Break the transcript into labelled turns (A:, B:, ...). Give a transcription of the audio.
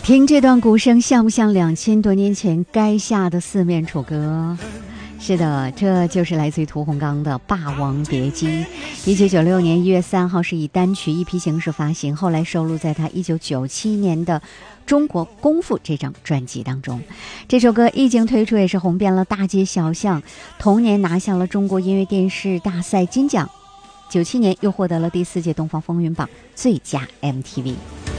A: 听这段鼓声，像不像2000多年前垓下的四面楚歌？是的，这就是来自于屠洪刚的《霸王别姬》。1996年1月3号是以单曲 EP 形式发行，后来收录在他1997年的《中国功夫》这张专辑当中。这首歌一经推出，也是红遍了大街小巷，同年拿下了中国音乐电视大赛金奖，97年又获得了第4届东方风云榜最佳 MTV。